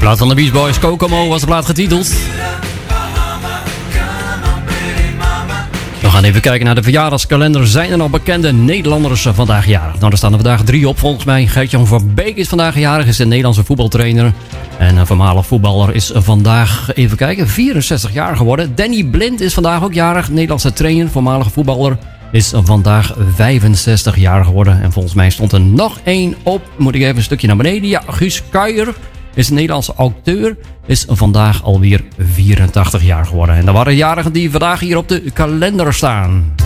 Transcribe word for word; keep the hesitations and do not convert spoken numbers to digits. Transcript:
plaat van de Beach Boys, Kokomo, was de plaat getiteld. We gaan even kijken naar de verjaardagskalender. Zijn er nog bekende Nederlanders vandaag jarig? Nou, er staan er vandaag drie op volgens mij. Gert-Jan Verbeek is vandaag jarig, is een Nederlandse voetbaltrainer. En een voormalig voetballer is vandaag, even kijken, vierenzestig jaar geworden. Danny Blind is vandaag ook jarig, Nederlandse trainer, voormalige voetballer. Is vandaag vijfenzestig jaar geworden. En volgens mij stond er nog één op. Moet ik even een stukje naar beneden. Ja, Guus Kuijer is een Nederlandse auteur. Is vandaag alweer vierentachtig jaar geworden. En dat waren de jarigen die vandaag hier op de kalender staan.